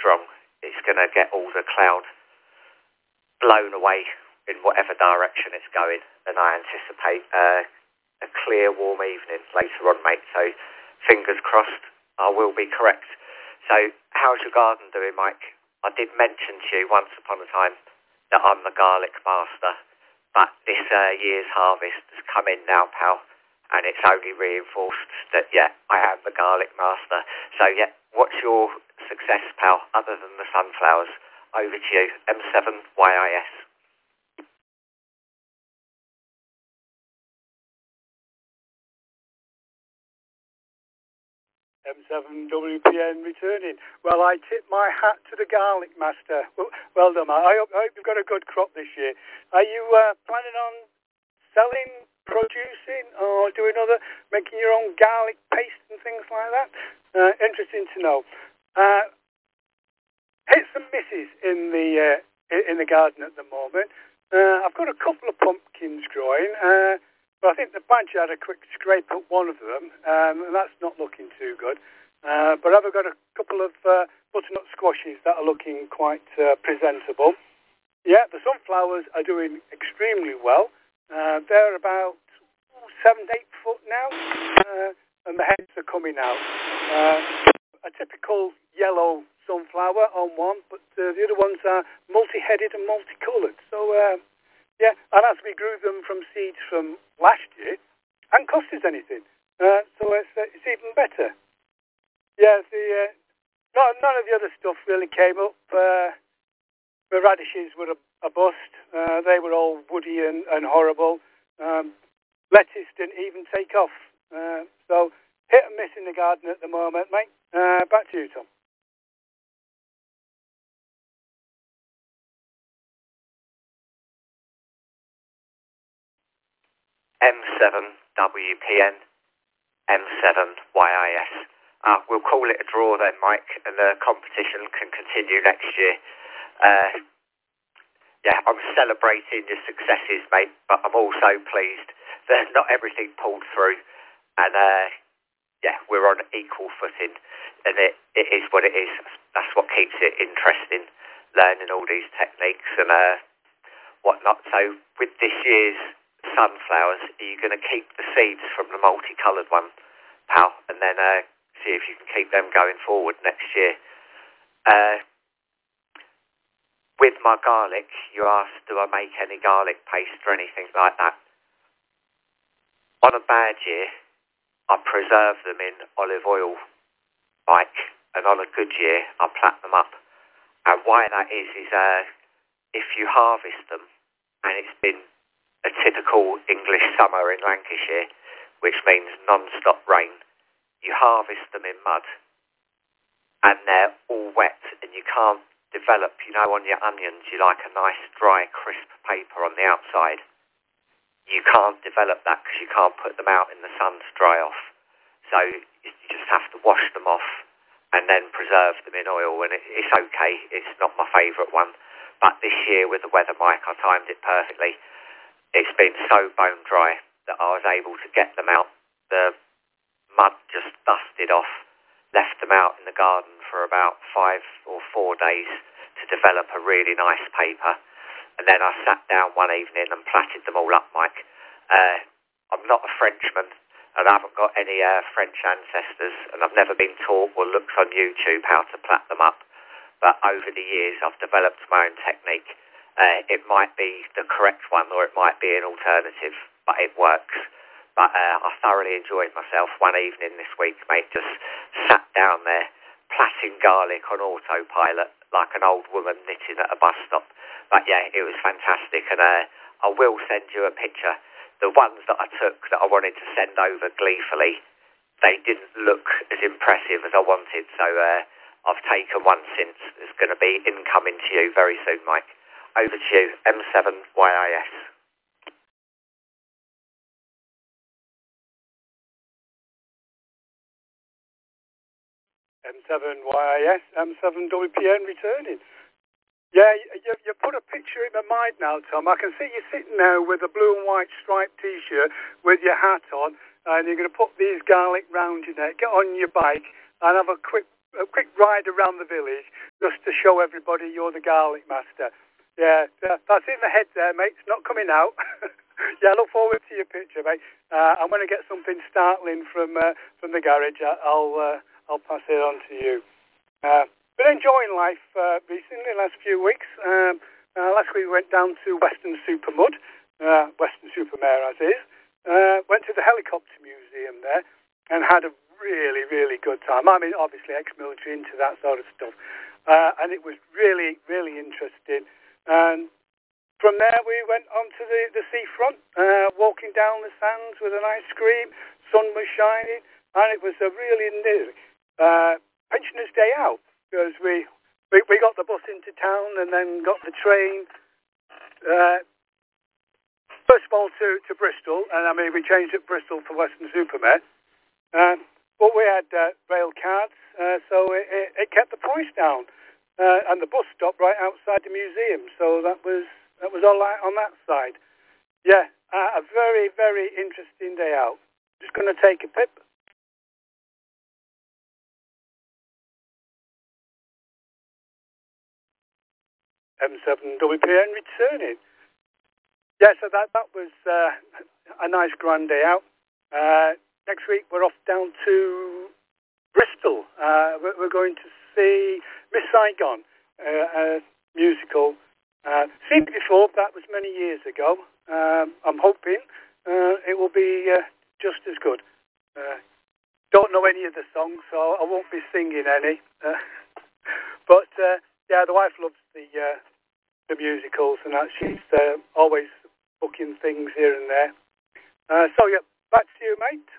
strong. It's going to get all the cloud blown away in whatever direction it's going, and I anticipate a clear, warm evening later on, mate. So fingers crossed I will be correct. So how's your garden doing, Mike? I did mention to you once upon a time that I'm the garlic master, but this year's harvest has come in now, pal, and it's only reinforced that, yeah, I am the garlic master. So, yeah, what's your success, pal, other than the sunflowers? Over to you, M7YIS. M7WPN returning. Well, I tip my hat to the garlic master. Well done, man. I hope you've got a good crop this year. Are you planning on selling, producing, or making your own garlic paste and things like that? Interesting to know. Hits and misses in the garden at the moment. I've got a couple of pumpkins growing. But I think the badger had a quick scrape at one of them, and that's not looking too good. But I've got a couple of butternut squashes that are looking quite presentable. Yeah, the sunflowers are doing extremely well. They're about 7 to 8 foot now, and the heads are coming out. A typical yellow sunflower on one, but the other ones are multi-headed and multicoloured. So, yeah, and as we grew them from seeds from last year, hadn't cost us anything. So it's even better. Yeah, none of the other stuff really came up. The radishes were a bust. They were all woody and horrible. Lettuce didn't even take off. So hit and miss in the garden at the moment, mate. Back to you, Tom. M7WPN, M7YIS. We'll call it a draw then, Mike, and the competition can continue next year. Yeah, I'm celebrating your successes, mate, but I'm also pleased that not everything pulled through, and yeah, we're on equal footing, and it is what it is. That's what keeps it interesting, learning all these techniques and whatnot. So with this year's sunflowers, are you going to keep the seeds from the multicoloured one, pal, and then see if you can keep them going forward next year? With my garlic, you asked, do I make any garlic paste or anything like that? On a bad year, I preserve them in olive oil, Mike, and on a good year, I plat them up. And why that is if you harvest them, and it's been a typical English summer in Lancashire, which means non-stop rain, you harvest them in mud, and they're all wet, and you can't develop, on your onions, you like a nice dry, crisp paper on the outside. You can't develop that because you can't put them out in the sun to dry off. So you just have to wash them off and then preserve them in oil, and it's okay. It's not my favourite one. But this year with the weather, Mike, I timed it perfectly. It's been so bone dry that I was able to get them out. The mud just dusted off, left them out in the garden for about 5 or 4 days to develop a really nice paper. And then I sat down one evening and platted them all up, Mike. I'm not a Frenchman, and I haven't got any French ancestors, and I've never been taught or looked on YouTube how to plat them up. But over the years, I've developed my own technique. It might be the correct one, or it might be an alternative, but it works. But I thoroughly enjoyed myself one evening this week, mate. Just sat down there, platting garlic on autopilot like an old woman knitting at a bus stop. But yeah, it was fantastic, and I will send you a picture. The ones that I took that I wanted to send over gleefully, they didn't look as impressive as I wanted, so I've taken one since. It's going to be incoming to you very soon, Mike. Over to you, M7YIS. M7YIS, M7WPN returning. Yeah, you put a picture in my mind now, Tom. I can see you sitting there with a blue and white striped T-shirt with your hat on, and you're going to put these garlic round your neck, get on your bike, and have a quick a quick ride around the village just to show everybody you're the garlic master. Yeah, that's in the head there, mate. It's not coming out. Yeah, I look forward to your picture, mate. I'm going to get something startling from the garage. I'll pass it on to you. Been enjoying life recently, the last few weeks. Last week we went down to Western Supermud, Western Supermare as is. Went to the helicopter museum there and had a really, really good time. I mean, obviously ex-military, into that sort of stuff. And it was really, really interesting. And from there we went on to the seafront, walking down the sands with an ice cream. Sun was shining, and it was a really nearly pensioners' day out, because we got the bus into town and then got the train. First of all to Bristol, and I mean we changed at Bristol for Western Supermare. But we had rail cards, so it kept the price down. And the bus stopped right outside the museum, so that was all right on that side. Yeah, a very, very interesting day out. Just going to take a pip. M7WPN returning. Yeah, so that was a nice grand day out. Next week we're off down to Bristol. We're going to see Miss Saigon, a musical. Seen it before, that was many years ago. I'm hoping it will be just as good. Don't know any of the songs, so I won't be singing any. But yeah, the wife loves the musicals, and that she's always booking things here and there. So yeah, back to you, mate.